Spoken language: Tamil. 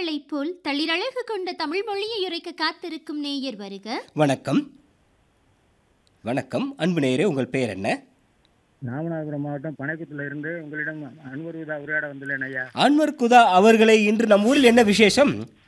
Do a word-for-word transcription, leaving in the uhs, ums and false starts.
மலர்களைப் போல் தளிரழகு கொண்ட தமிழ் மொழியை உரைக்க காத்திருக்கும் நேயர் வருக. வணக்கம். வணக்கம் அன்பு நேயரே, உங்கள் பெயர் என்ன? ராமநாதபுரம் மாவட்டம் பனைக்குத்துல இருந்து உங்களிடம் அன்வர் உதா உரையாட வந்துள்ளேன் ஐயா. அன்வர் குதா அவர்களை, இன்று நம் ஊரில் என்ன விசேஷம்?